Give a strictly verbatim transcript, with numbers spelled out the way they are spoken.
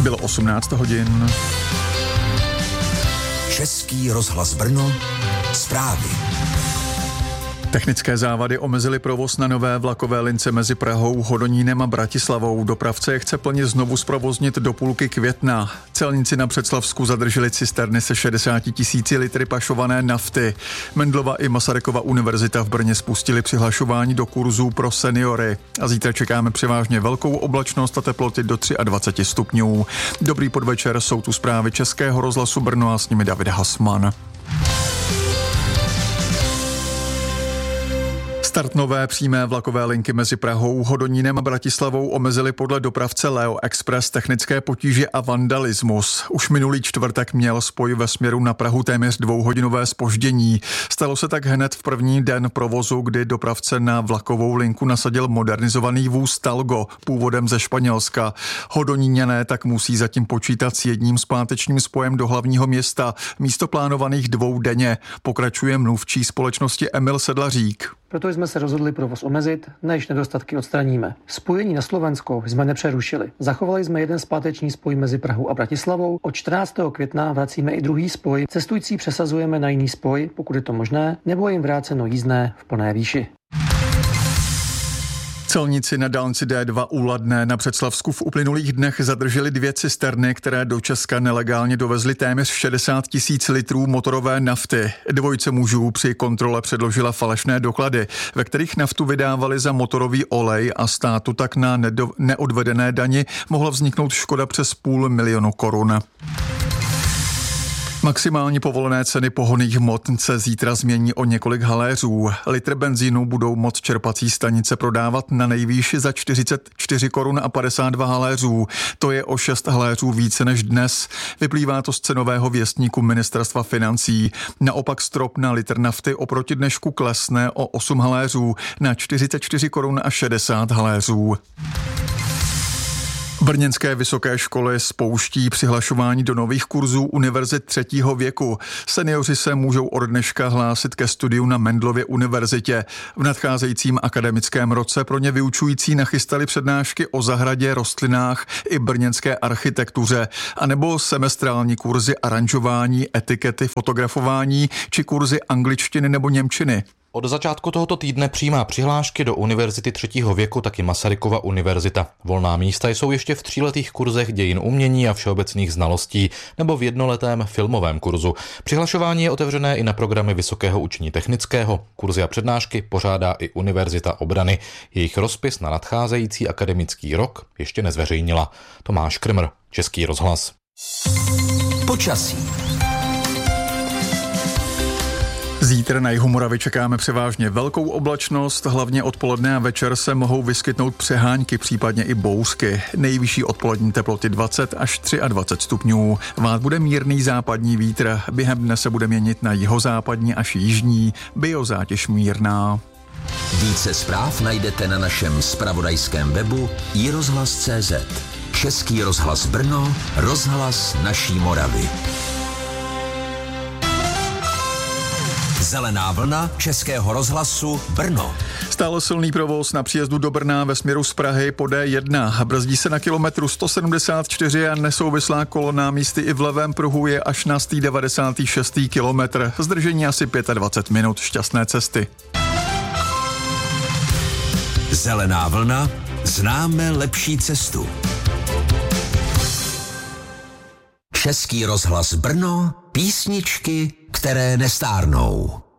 Bylo osmnáct hodin. Český rozhlas Brno, zprávy. Technické závady omezily provoz na nové vlakové lince mezi Prahou, Hodonínem a Bratislavou. Dopravce je chce plně znovu zprovoznit do půlky května. Celníci na Břeclavsku zadrželi cisterny se šedesáti tisíci litry pašované nafty. Mendelova i Masarykova univerzita v Brně spustili přihlašování do kurzů pro seniory. A zítra čekáme převážně velkou oblačnost a teploty do dvacet tři stupňů. Dobrý podvečer, jsou tu zprávy Českého rozhlasu Brno a s nimi David Hasman. Start nové přímé vlakové linky mezi Prahou, Hodonínem a Bratislavou omezili podle dopravce Leo Express technické potíže a vandalismus. Už minulý čtvrtek měl spoj ve směru na Prahu téměř dvouhodinové zpoždění. Stalo se tak hned v první den provozu, kdy dopravce na vlakovou linku nasadil modernizovaný vůz Talgo, původem ze Španělska. Hodoníňané tak musí zatím počítat s jedním zpátečním spojem do hlavního města, místo plánovaných dvou denně, pokračuje mluvčí společnosti Emil Sedlařík. Proto jsme se rozhodli provoz omezit, než nedostatky odstraníme. Spojení na Slovensko jsme nepřerušili. Zachovali jsme jeden zpáteční spoj mezi Prahou a Bratislavou. Od čtrnáctého května vracíme i druhý spoj. Cestující přesazujeme na jiný spoj, pokud je to možné, nebo jim vráceno jízdné v plné výši. Celníci na dálnici D dva u Ladné na Břeclavsku v uplynulých dnech zadrželi dvě cisterny, které do Česka nelegálně dovezly téměř šedesát tisíc litrů motorové nafty. Dvojice mužů při kontrole předložila falešné doklady, ve kterých naftu vydávali za motorový olej a státu tak na nedo- neodvedené dani mohla vzniknout škoda přes půl milionu korun. Maximální povolené ceny pohonných hmot se zítra změní o několik haléřů. Litr benzínu budou moct čerpací stanice prodávat na nejvýši za čtyřicet čtyři korun a padesát dva haléřů. To je o šest haléřů více než dnes. Vyplývá to z cenového věstníku Ministerstva financí. Naopak strop na litr nafty oproti dnešku klesne o osm haléřů na čtyřicet čtyři korun a šedesát haléřů. Brněnské vysoké školy spouští přihlašování do nových kurzů univerzit třetího věku. Seniori se můžou od dneška hlásit ke studiu na Mendelově univerzitě. V nadcházejícím akademickém roce pro ně vyučující nachystali přednášky o zahradě, rostlinách i brněnské architektuře, anebo semestrální kurzy aranžování, etikety, fotografování či kurzy angličtiny nebo němčiny. Od začátku tohoto týdne přijímá přihlášky do univerzity třetího věku taky Masarykova univerzita. Volná místa jsou ještě v tříletých kurzech dějin umění a všeobecných znalostí nebo v jednoletém filmovém kurzu. Přihlašování je otevřené i na programy Vysokého učení technického. Kurzy a přednášky pořádá i Univerzita obrany. Jejich rozpis na nadcházející akademický rok ještě nezveřejnila. Tomáš Krmr, Český rozhlas. Počasí. Zítra na jihu Moravy čekáme převážně velkou oblačnost, hlavně odpoledne a večer se mohou vyskytnout přehánky, případně i bouřky. Nejvyšší odpolední teploty dvacet až dvacet tři stupňů. Vát bude mírný západní vítr, během dne se bude měnit na jihozápadní až jižní, biozátěž mírná. Více zpráv najdete na našem zpravodajském webu i rozhlas tečka cé zet. Český rozhlas Brno, rozhlas naší Moravy. Zelená vlna Českého rozhlasu Brno. Stále silný provoz na příjezdu do Brna ve směru z Prahy po D jedna. Brzdí se na kilometru sto sedmdesát čtyři a nesouvislá kolona místy i v levém pruhu je až na sto devadesát šest kilometr. Zdržení asi dvacet pět minut, šťastné cesty. Zelená vlna, známe lepší cestu. Český rozhlas Brno, písničky, které nestárnou.